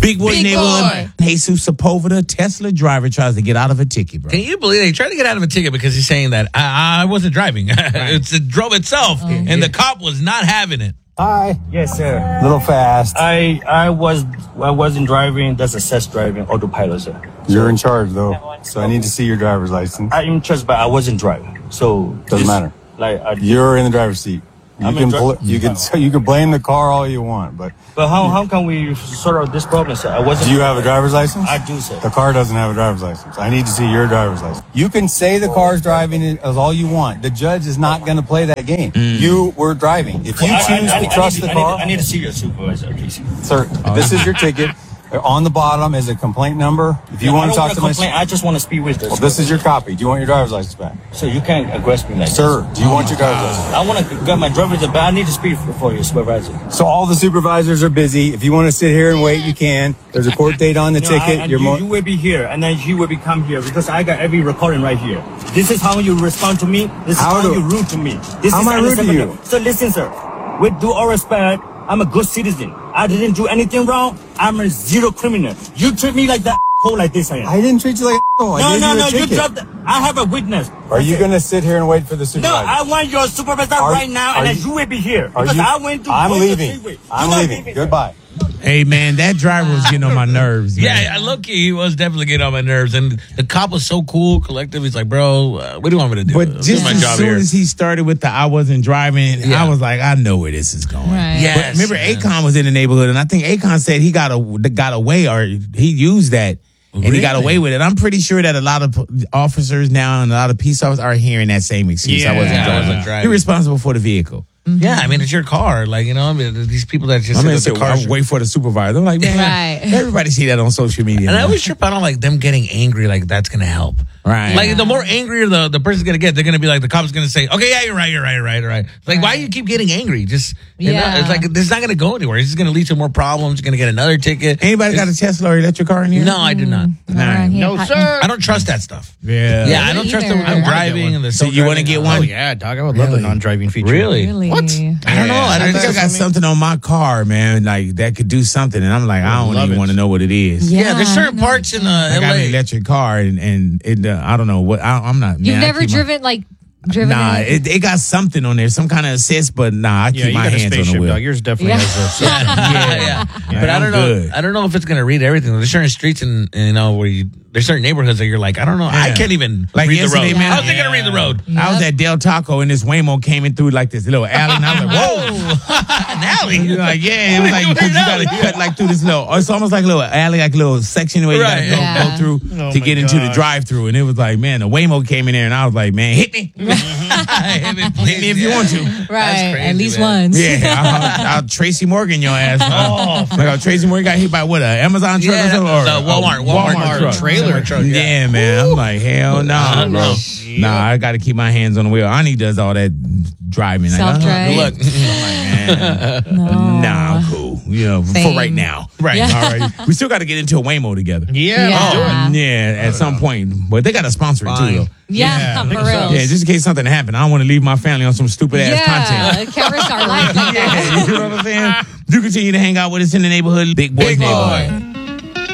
Big boy Big neighborhood. Jesus Sepulveda, Tesla driver, tries to get out of a ticket, bro. Can you believe they tried to get out of a ticket because he's saying that I wasn't driving. It drove itself, and the cop was not having it. Hi. Yes, sir. Little fast. I wasn't driving. That's assess driving, autopilot, sir. You're in charge, though. So I need to see your driver's license. I'm in charge, but I wasn't driving. So Doesn't matter. You're in the driver's seat. You can blame the car all you want, but how can we sort out this problem, sir? Do you have a driver's license? I do, sir. The car doesn't have a driver's license. I need to see your driver's license. You can say the car's driving it as all you want. The judge is not going to play that game. You were driving. If you choose to trust the car, I need to see your supervisor, please. Sir, this is your ticket. On the bottom is a complaint number. If you want to talk to my... I just want to speak with this. Well, this is your copy. Do you want your driver's license back? So you can't aggress me like Sir, this. do you want your driver's license? I want to get my driver's license, but I need to speak for your supervisor. So all the supervisors are busy. If you want to sit here and wait, you can. There's a court date on the ticket. You will be here, and then you will come here because I got every recording right here. This is how you respond to me. This is how you rude to me. How am I rude to you? So listen, sir. With due all respect, I'm a good citizen. I didn't do anything wrong. I'm a zero criminal. You treat me like that hole like this. I didn't treat you like a hole. No. You dropped. I have a witness. Are you going to sit here and wait for the supervisor? No, I want your supervisor right now, and then you will be here. Because I went to. I'm leaving. I'm leaving. Goodbye. Hey, man, that driver was getting on my nerves, man. Yeah, low-key, he was definitely getting on my nerves. And the cop was so cool, collective. He's like, bro, what do you want me to do? But just as soon as he started with the I wasn't driving, I was like, I know where this is going. Right. Yes, but remember, Akon was in the neighborhood, and I think Akon said he got away, or he used that, and he got away with it. I'm pretty sure that a lot of officers now and a lot of peace officers are hearing that same excuse. I wasn't driving. You're responsible for the vehicle. Yeah, I mean, it's your car. Like, you know, I mean, these people that just the car wait for the supervisor. I'm like, man, everybody see that on social media. And I always trip out on, like, them getting angry, like, that's going to help. Right. Like, the more angrier the person's going to get, they're going to be like, the cop's going to say, okay, yeah, you're right. Like, why do you keep getting angry? Just, you know, it's like, this is not going to go anywhere. It's just going to lead to more problems. You're going to get another ticket. Anybody got a Tesla or electric car in here? No, I do not. No, sir. I don't trust that stuff. Yeah. Yeah, I don't trust the driving and the So you want to get one? Oh, yeah, dog. I would love the non-driving feature. Really? What? I don't know. I think I got something on my car, man, like that could do something, and I'm like, I don't even want to know what it is. Yeah, there's certain parts in I got an LA. electric car, and it, I don't know what. I'm not. You've man, never driven Nah, it got something on there, some kind of assist, but nah, I keep my hands on the wheel. Dog. Yours definitely has a Yeah. But I don't know. I don't know if it's gonna read everything. There's certain streets and you know where there's certain neighborhoods that you're like, I don't know, I can't even read the road. Man, How's it gonna read the road? I was at Del Taco and this Waymo came in through like this little alley, and I was like, whoa, an alley. You're like, yeah, it was like you gotta cut like through this little. It's almost like a little alley, like a little section where you gotta go through to get into the drive-through. And it was like, man, the Waymo came in there, and I was like, man, hit me. Hit me if you want to. Right, crazy, at least man. once. Yeah, I'll Tracy Morgan your ass. Like Tracy Morgan got hit by what, an Amazon truck or something? Or the Walmart truck. trailer truck. Yeah, man. I'm like, hell no, bro. Nah, I got to keep my hands on the wheel. Ani does all that driving. Self-drive. Look, I'm like, man, nah, I'm cool. You know, for right now. Right. Yeah. All right. We still got to get into a Waymo together. Yeah. Yeah, at some point. But they got to sponsor it too, though. Yeah, for real. Yeah, just in case something happened. I don't want to leave my family on some stupid ass content. Yeah, can't risk our life like that. You know what I'm saying? You continue to hang out with us in the neighborhood. Big boy.